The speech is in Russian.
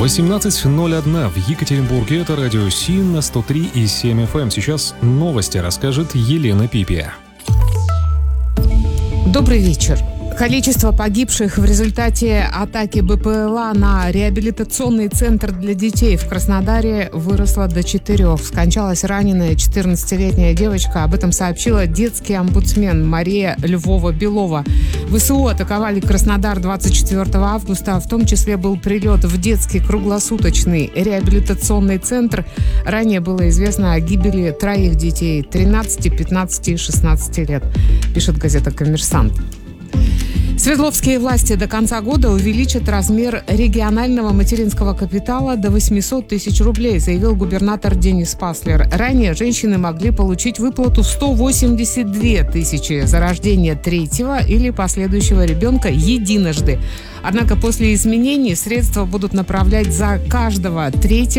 18:01 в Екатеринбурге. Это радио СИН на 103,7 FM. Сейчас новости расскажет Елена Пипия. Добрый вечер. Количество погибших в результате атаки БПЛА на реабилитационный центр для детей в Краснодаре выросло до 4. Скончалась раненая 14-летняя девочка. Об этом сообщила детский омбудсмен Мария Львова-Белова. ВСУ атаковали Краснодар 24 августа. В том числе был прилет в детский круглосуточный реабилитационный центр. Ранее было известно о гибели 3 детей 13, 15 и 16 лет, пишет газета «Коммерсант». Свердловские власти до конца года увеличат размер регионального материнского капитала до 800 тысяч рублей, заявил губернатор Денис Паслер. Ранее женщины могли получить выплату в 182 тысячи за рождение 3-го или последующего ребенка единожды. Однако после изменений средства будут направлять за каждого 3-го